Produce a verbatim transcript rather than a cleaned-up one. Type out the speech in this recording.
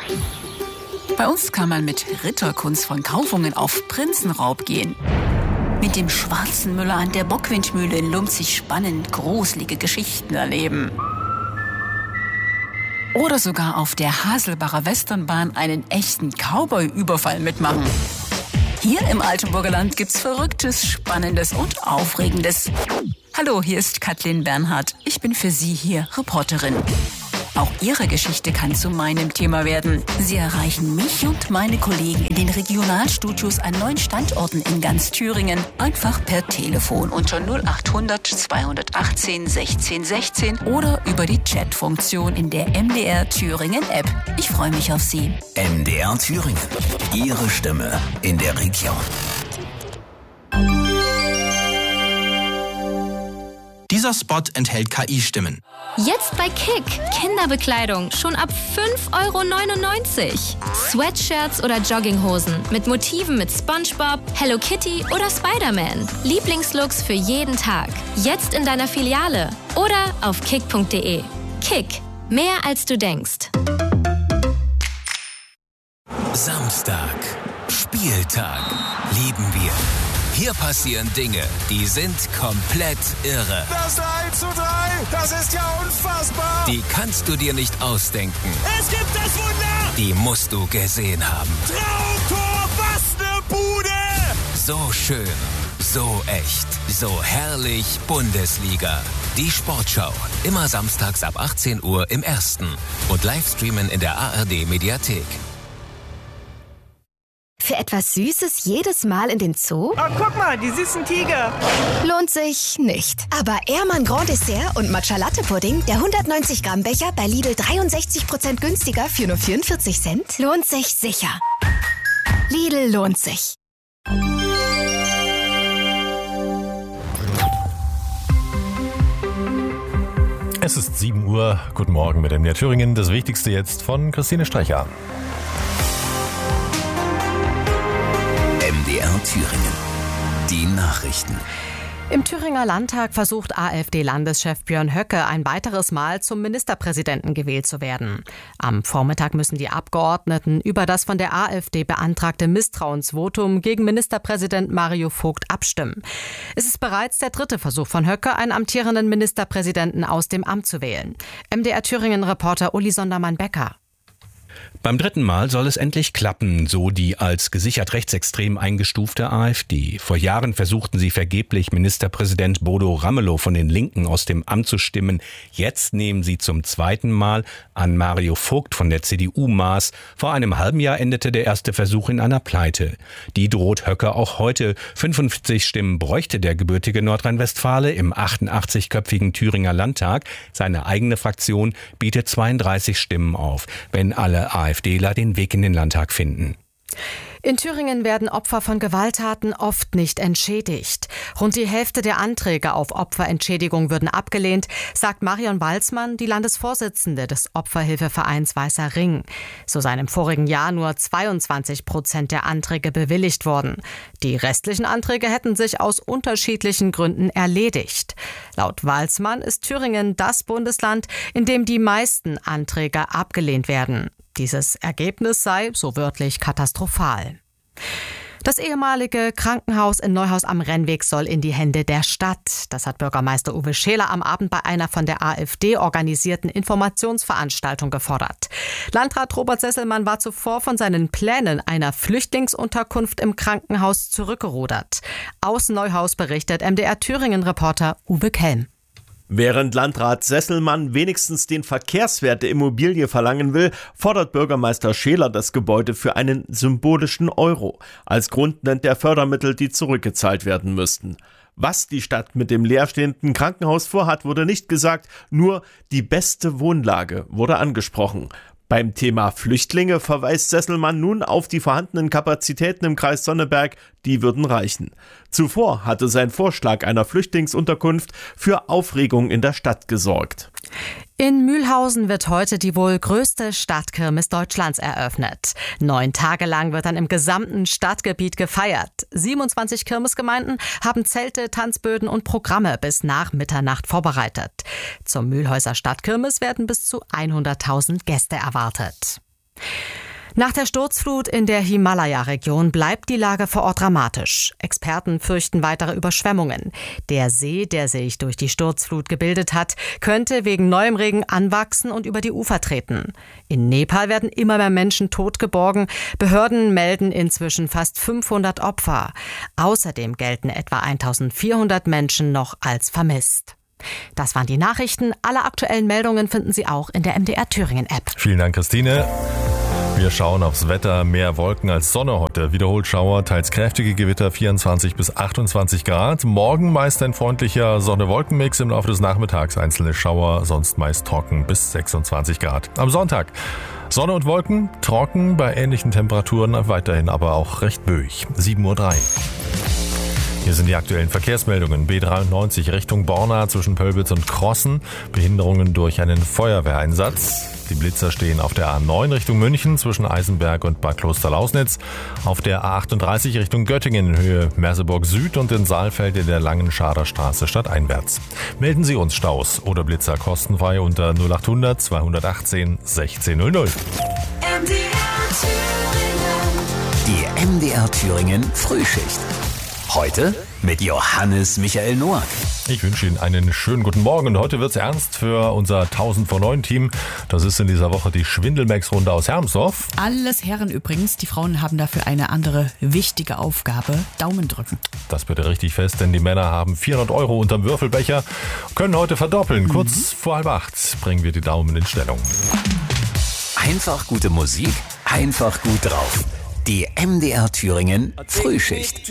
Bei uns kann man mit Ritterkunst von Kaufungen auf Prinzenraub gehen. Mit dem schwarzen Müller an der Bockwindmühle in Lumpzig spannend gruselige Geschichten erleben. Oder sogar auf der Haselbacher Westernbahn einen echten Cowboy-Überfall mitmachen. Hier im Altenburger Land gibt's Verrücktes, Spannendes und Aufregendes. Hallo, hier ist Kathleen Bernhardt. Ich bin für Sie hier Reporterin. Auch Ihre Geschichte kann zu meinem Thema werden. Sie erreichen mich und meine Kollegen in den Regionalstudios an neun Standorten in ganz Thüringen einfach per Telefon unter null acht hundert zweihundertachtzehn sechzehn sechzehn oder über die Chatfunktion in der M D R Thüringen App. Ich freue mich auf Sie. M D R Thüringen. Ihre Stimme in der Region. Dieser Spot enthält K I-Stimmen. Jetzt bei Kick. Kinderbekleidung schon ab fünf Euro neunundneunzig. Sweatshirts oder Jogginghosen mit Motiven mit SpongeBob, Hello Kitty oder Spider-Man. Lieblingslooks für jeden Tag. Jetzt in deiner Filiale oder auf kick punkt de. Kick. Mehr als du denkst. Samstag. Spieltag. Lieben wir. Hier passieren Dinge, die sind komplett irre. Das eins zu drei, das ist ja unfassbar. Die kannst du dir nicht ausdenken. Es gibt das Wunder. Die musst du gesehen haben. Traumtor, was ne Bude. So schön, so echt, so herrlich Bundesliga. Die Sportschau, immer samstags ab achtzehn Uhr im Ersten und Livestreamen in der A R D-Mediathek. Für etwas Süßes jedes Mal in den Zoo? Oh, guck mal, die süßen Tiger. Lohnt sich nicht. Aber Ehrmann Grand Dessert und Matcha Latte Pudding, der hundertneunzig Gramm Becher bei Lidl dreiundsechzig Prozent günstiger für nur vierundvierzig Cent, lohnt sich sicher. Lidl lohnt sich. Es ist sieben Uhr. Guten Morgen mit M D R Thüringen. Das Wichtigste jetzt von Christine Streicher. M D R Thüringen. Die Nachrichten. Im Thüringer Landtag versucht AfD-Landeschef Björn Höcke ein weiteres Mal zum Ministerpräsidenten gewählt zu werden. Am Vormittag müssen die Abgeordneten über das von der AfD beantragte Misstrauensvotum gegen Ministerpräsident Mario Vogt abstimmen. Es ist bereits der dritte Versuch von Höcke, einen amtierenden Ministerpräsidenten aus dem Amt zu wählen. M D R Thüringen-Reporter Uli Sondermann-Becker. Beim dritten Mal soll es endlich klappen, so die als gesichert rechtsextrem eingestufte AfD. Vor Jahren versuchten sie vergeblich, Ministerpräsident Bodo Ramelow von den Linken aus dem Amt zu stimmen. Jetzt nehmen sie zum zweiten Mal an Mario Vogt von der C D U Maß. Vor einem halben Jahr endete der erste Versuch in einer Pleite. Die droht Höcke auch heute. fünfundfünfzig Stimmen bräuchte der gebürtige Nordrhein-Westfale im achtundachtzigköpfigen Thüringer Landtag. Seine eigene Fraktion bietet zweiunddreißig Stimmen auf, wenn alle AfDler den Weg in den Landtag finden. In Thüringen werden Opfer von Gewalttaten oft nicht entschädigt. Rund die Hälfte der Anträge auf Opferentschädigung würden abgelehnt, sagt Marion Walzmann, die Landesvorsitzende des Opferhilfevereins Weißer Ring. So seien im vorigen Jahr nur zweiundzwanzig Prozent der Anträge bewilligt worden. Die restlichen Anträge hätten sich aus unterschiedlichen Gründen erledigt. Laut Walzmann ist Thüringen das Bundesland, in dem die meisten Anträge abgelehnt werden. Dieses Ergebnis sei, so wörtlich, katastrophal. Das ehemalige Krankenhaus in Neuhaus am Rennweg soll in die Hände der Stadt. Das hat Bürgermeister Uwe Scheler am Abend bei einer von der AfD organisierten Informationsveranstaltung gefordert. Landrat Robert Sesselmann war zuvor von seinen Plänen einer Flüchtlingsunterkunft im Krankenhaus zurückgerudert. Aus Neuhaus berichtet M D R Thüringen-Reporter Uwe Kelm. Während Landrat Sesselmann wenigstens den Verkehrswert der Immobilie verlangen will, fordert Bürgermeister Scheler das Gebäude für einen symbolischen Euro. Als Grund nennt er Fördermittel, die zurückgezahlt werden müssten. Was die Stadt mit dem leerstehenden Krankenhaus vorhat, wurde nicht gesagt, nur die beste Wohnlage wurde angesprochen. Beim Thema Flüchtlinge verweist Sesselmann nun auf die vorhandenen Kapazitäten im Kreis Sonneberg, die würden reichen. Zuvor hatte sein Vorschlag einer Flüchtlingsunterkunft für Aufregung in der Stadt gesorgt. In Mühlhausen wird heute die wohl größte Stadtkirmes Deutschlands eröffnet. Neun Tage lang wird dann im gesamten Stadtgebiet gefeiert. siebenundzwanzig Kirmesgemeinden haben Zelte, Tanzböden und Programme bis nach Mitternacht vorbereitet. Zur Mühlhäuser Stadtkirmes werden bis zu hunderttausend Gäste erwartet. Nach der Sturzflut in der Himalaya-Region bleibt die Lage vor Ort dramatisch. Experten fürchten weitere Überschwemmungen. Der See, der sich durch die Sturzflut gebildet hat, könnte wegen neuem Regen anwachsen und über die Ufer treten. In Nepal werden immer mehr Menschen tot geborgen. Behörden melden inzwischen fast fünfhundert Opfer. Außerdem gelten etwa eintausendvierhundert Menschen noch als vermisst. Das waren die Nachrichten. Alle aktuellen Meldungen finden Sie auch in der M D R Thüringen App. Vielen Dank, Christine. Wir schauen aufs Wetter. Mehr Wolken als Sonne heute. Wiederholt Schauer, teils kräftige Gewitter, vierundzwanzig bis achtundzwanzig Grad. Morgen meist ein freundlicher Sonne-Wolken-Mix. Im Laufe des Nachmittags einzelne Schauer, sonst meist trocken bis sechsundzwanzig Grad. Am Sonntag Sonne und Wolken, trocken bei ähnlichen Temperaturen, weiterhin aber auch recht böig. sieben Uhr drei. Hier sind die aktuellen Verkehrsmeldungen. B dreiundneunzig Richtung Borna zwischen Pölbitz und Krossen. Behinderungen durch einen Feuerwehreinsatz. Die Blitzer stehen auf der A neun Richtung München zwischen Eisenberg und Bad Klosterlausnitz. Auf der A achtunddreißig Richtung Göttingen in Höhe Merseburg Süd und in Saalfeld in der Langen Schaderstraße stadteinwärts. Melden Sie uns Staus oder Blitzer kostenfrei unter null achthundert zweihundertachtzehn sechzehn null null. Die M D R Thüringen Frühschicht. Heute mit Johannes Michael Noack. Ich wünsche Ihnen einen schönen guten Morgen und heute wird's ernst für unser tausend vor neun Team. Das ist in dieser Woche die Schwindelmax-Runde aus Hermsdorf. Alles Herren übrigens. Die Frauen haben dafür eine andere wichtige Aufgabe. Daumen drücken. Das bitte richtig fest, denn die Männer haben vierhundert Euro unterm Würfelbecher, können heute verdoppeln. Mhm. Kurz vor halb acht bringen wir die Daumen in Stellung. Einfach gute Musik, einfach gut drauf. Die M D R Thüringen Frühschicht.